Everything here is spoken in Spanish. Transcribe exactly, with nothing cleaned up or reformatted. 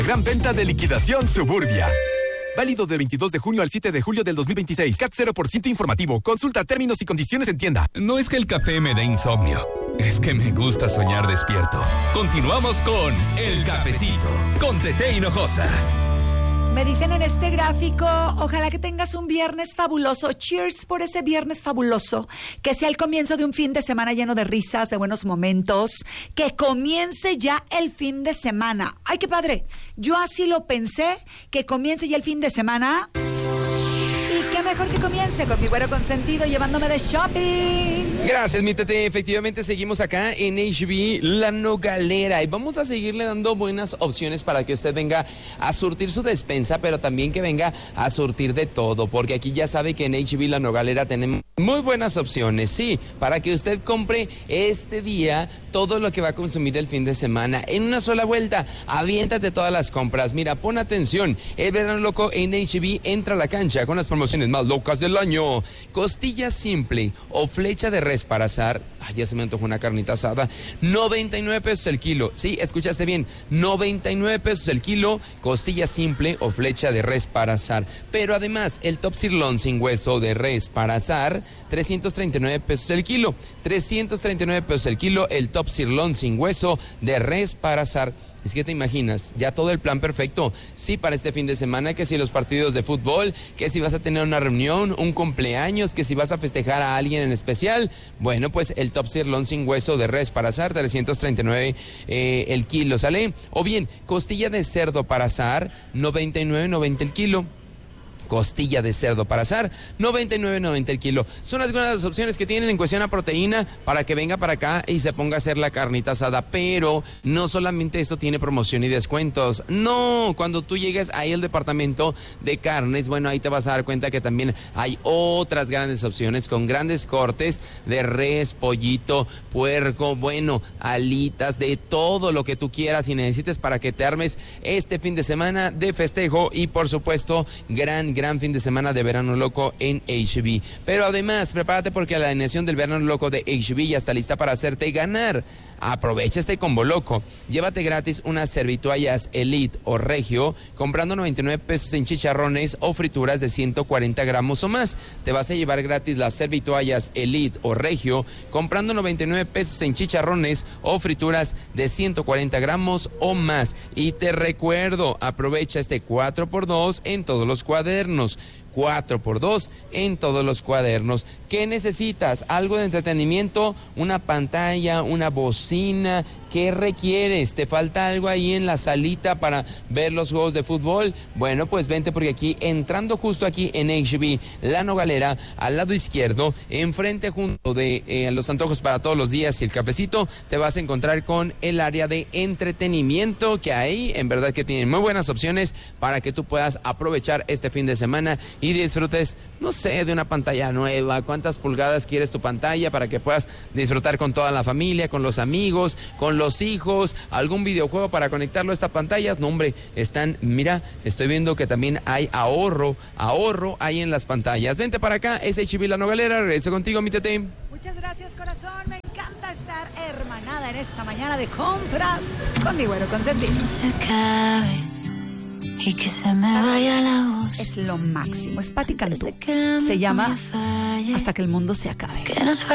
Gran venta de liquidación Suburbia. Válido del veintidós de junio al siete de julio del dos mil veintiséis. C A T cero por ciento informativo. Consulta términos y condiciones en tienda. No es que el café me dé insomnio, es que me gusta soñar despierto. Continuamos con El Cafecito, con Tete Hinojosa. Me dicen en este gráfico, ojalá que tengas un viernes fabuloso. Cheers por ese viernes fabuloso. Que sea el comienzo de un fin de semana lleno de risas, de buenos momentos. Que comience ya el fin de semana. ¡Ay, qué padre! Yo así lo pensé, que comience ya el fin de semana. Y qué mejor que comience con mi güero consentido llevándome de shopping. Gracias, mi Tete. Efectivamente, seguimos acá en H B La Nogalera y vamos a seguirle dando buenas opciones para que usted venga a surtir su despensa, pero también que venga a surtir de todo, porque aquí ya sabe que en H B La Nogalera tenemos muy buenas opciones, sí, para que usted compre este día todo lo que va a consumir el fin de semana en una sola vuelta. Aviéntate todas las compras. Mira, pon atención. El verano loco en H B entra a la cancha con las promociones más locas del año. Costilla simple o flecha de res para asar. Ay, ya se me antojó una carnita asada. noventa y nueve pesos el kilo. Sí, escuchaste bien. noventa y nueve pesos el kilo. Costilla simple o flecha de res para asar. Pero además, el top sirloin sin hueso de res para asar, trescientos treinta y nueve pesos el kilo. trescientos treinta y nueve pesos el kilo. El top sirloin sin hueso de res para asar. Es que te imaginas, ya todo el plan perfecto, sí, para este fin de semana, que si los partidos de fútbol, que si vas a tener una reunión, un cumpleaños, que si vas a festejar a alguien en especial, bueno, pues el top sirloin sin hueso de res para asar, trescientos treinta y nueve eh, el kilo, ¿sale? O bien, costilla de cerdo para asar, noventa y nueve noventa el kilo. Costilla de cerdo para asar, noventa y nueve noventa el kilo. Son algunas de las opciones que tienen en cuestión a proteína para que venga para acá y se ponga a hacer la carnita asada. Pero no solamente esto tiene promoción y descuentos. No, cuando tú llegues ahí al departamento de carnes, bueno, ahí te vas a dar cuenta que también hay otras grandes opciones con grandes cortes de res, pollito, puerco, bueno, alitas, de todo lo que tú quieras y necesites para que te armes este fin de semana de festejo y por supuesto, gran, gran gran fin de semana de verano loco en H B. Pero además, prepárate porque la alineación del verano loco de H B ya está lista para hacerte ganar. Aprovecha este combo loco. Llévate gratis unas servitoallas Elite o Regio comprando noventa y nueve pesos en chicharrones o frituras de ciento cuarenta gramos o más. Te vas a llevar gratis las servitoallas Elite o Regio comprando noventa y nueve pesos en chicharrones o frituras de ciento cuarenta gramos o más. Y te recuerdo, aprovecha este cuatro por dos en todos los cuadernos. cuatro por dos en todos los cuadernos. ¿Qué necesitas? ¿Algo de entretenimiento? ¿Una pantalla? ¿Una bocina? ¿Qué requieres? ¿Te falta algo ahí en la salita para ver los juegos de fútbol? Bueno, pues vente porque aquí, entrando justo aquí en H B La Nogalera, al lado izquierdo, enfrente junto de eh, los antojos para todos los días y el cafecito, te vas a encontrar con el área de entretenimiento, que ahí en verdad que tienen muy buenas opciones para que tú puedas aprovechar este fin de semana y disfrutes, no sé, de una pantalla nueva. ¿Cuántas pulgadas quieres tu pantalla para que puedas disfrutar con toda la familia, con los amigos, con los hijos, algún videojuego para conectarlo a esta pantalla? No, hombre, están, mira, estoy viendo que también hay ahorro, ahorro hay en las pantallas. Vente para acá, es H B La Nogalera, regreso contigo, mi Tete. Muchas gracias, corazón, me encanta estar hermanada en esta mañana de compras con mi güero consentido. Se acabe y que se me vaya la voz. Es lo máximo, es Patti Cantú. Se llama Hasta que el mundo se acabe.